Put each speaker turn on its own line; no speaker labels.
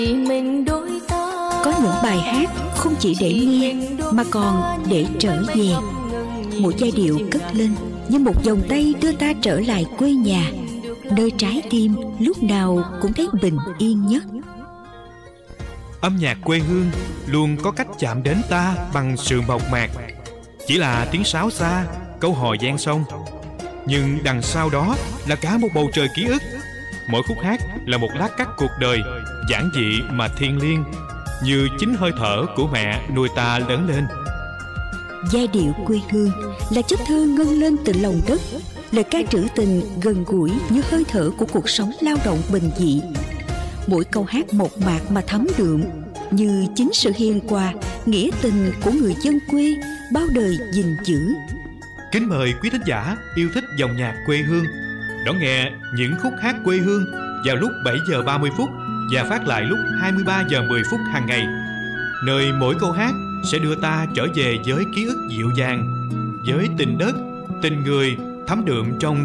Có những bài hát không chỉ để nghe mà còn để trở về. Mỗi giai điệu cất lên như một vòng tay đưa ta trở lại quê nhà, nơi trái tim lúc nào cũng thấy bình yên nhất.
Âm nhạc quê hương luôn có cách chạm đến ta bằng sự mộc mạc. Chỉ là tiếng sáo xa, câu hò gian sông, nhưng đằng sau đó là cả một bầu trời ký ức. Mỗi khúc hát là một lát cắt cuộc đời, giản dị mà thiêng liêng, như chính hơi thở của mẹ nuôi ta lớn lên.
Giai điệu quê hương là chất thơ ngân lên từ lòng đất, lời ca trữ tình gần gũi như hơi thở của cuộc sống lao động bình dị. Mỗi câu hát mộc mạc mà thấm đượm, như chính sự hiền hòa, nghĩa tình của người dân quê bao đời gìn giữ.
Kính mời quý thính giả yêu thích dòng nhạc quê hương đón nghe những khúc hát quê hương vào lúc 7 giờ 30 phút và phát lại lúc 23 giờ 10 phút hàng ngày, nơi mỗi câu hát sẽ đưa ta trở về với ký ức dịu dàng, với tình đất, tình người thấm đượm trong